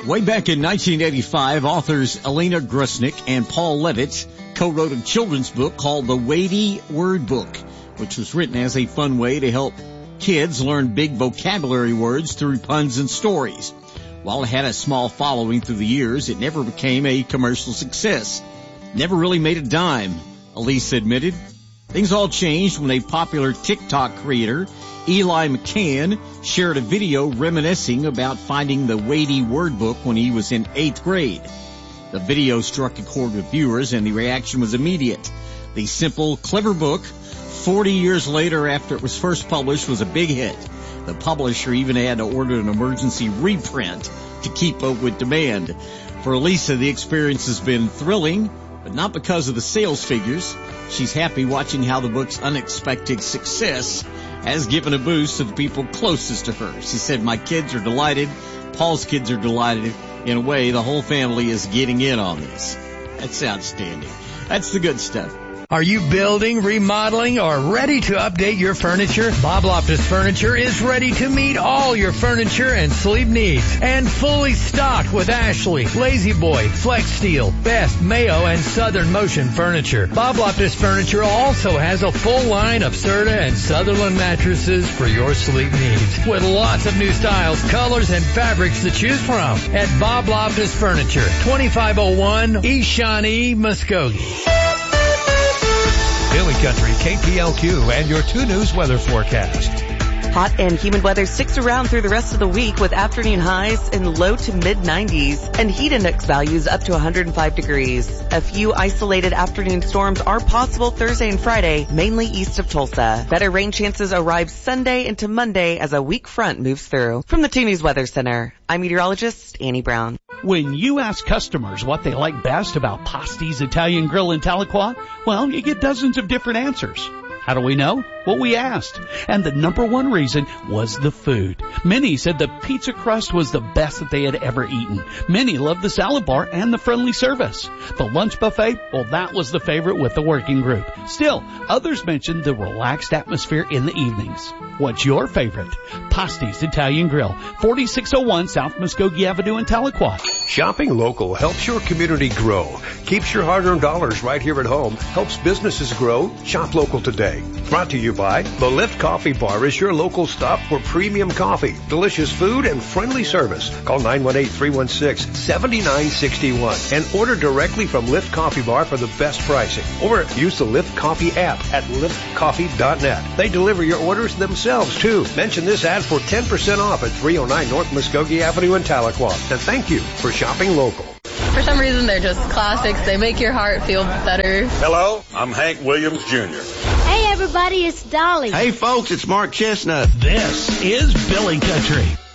Way back in 1985, authors Elena Grusnick and Paul Levitt co-wrote a children's book called The Weighty Word Book, which was written as a fun way to help kids learn big vocabulary words through puns and stories. While it had a small following through the years, it never became a commercial success. Never really made a dime, Elisa admitted. Things all changed when a popular TikTok creator, Eli McCann, shared a video reminiscing about finding the Weighty Word Book when he was in 8th grade. The video struck a chord with viewers, and the reaction was immediate. The simple, clever book, 40 years later after it was first published, was a big hit. The publisher even had to order an emergency reprint to keep up with demand. For Elisa, the experience has been thrilling, but not because of the sales figures. She's happy watching how the book's unexpected success has given a boost to the people closest to her. She said, "My kids are delighted. Paul's kids are delighted. In a way, the whole family is getting in on this." That's outstanding. That's the good stuff. Are you building, remodeling, or ready to update your furniture? Bob Loftus Furniture is ready to meet all your furniture and sleep needs. And fully stocked with Ashley, Lazy Boy, Flex Steel, Best, Mayo, and Southern Motion furniture. Bob Loftus Furniture also has a full line of Serta and Sutherland mattresses for your sleep needs. With lots of new styles, colors, and fabrics to choose from. At Bob Loftus Furniture, 2501 East Shawnee, Muskogee. Billy Country, KPLQ, and your 2 News weather forecast. Hot and humid weather sticks around through the rest of the week with afternoon highs in low to mid-90s and heat index values up to 105 degrees. A few isolated afternoon storms are possible Thursday and Friday, mainly east of Tulsa. Better rain chances arrive Sunday into Monday as a weak front moves through. From the 2 News Weather Center, I'm meteorologist Annie Brown. When you ask customers what they like best about Pasti's Italian Grill in Tahlequah, well, you get dozens of different answers. How do we know? Well, we asked. And the number one reason was the food. Many said the pizza crust was the best that they had ever eaten. Many loved the salad bar and the friendly service. The lunch buffet, well, that was the favorite with the working group. Still, others mentioned the relaxed atmosphere in the evenings. What's your favorite? Pasti's Italian Grill, 4601 South Muskogee Avenue in Tahlequah. Shopping local helps your community grow. Keeps your hard-earned dollars right here at home. Helps businesses grow. Shop local today. Brought to you by The Lift Coffee Bar is your local stop for premium coffee, delicious food, and friendly service. Call 918-316-7961 and order directly from Lift Coffee Bar for the best pricing. Or use the Lift Coffee app at liftcoffee.net. They deliver your orders themselves, too. Mention this ad for 10% off at 309 North Muskogee Avenue in Tahlequah. And thank you for shopping local. For some reason, they're just classics. They make your heart feel better. Hello, I'm Hank Williams Jr. Hey, everybody, it's Dolly. Hey, folks, it's Mark Chestnut. This is Billy Country.